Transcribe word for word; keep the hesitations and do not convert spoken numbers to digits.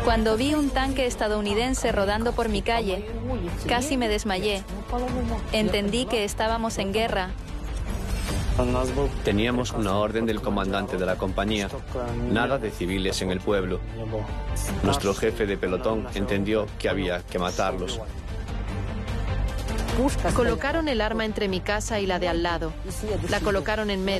Cuando vi un tanque estadounidense rodando por mi calle, casi me desmayé. Entendí que estábamos en guerra. Teníamos una orden del comandante de la compañía. Nada de civiles en el pueblo. Nuestro jefe de pelotón entendió que había que matarlos. Colocaron el arma entre mi casa y la de al lado. La colocaron en medio.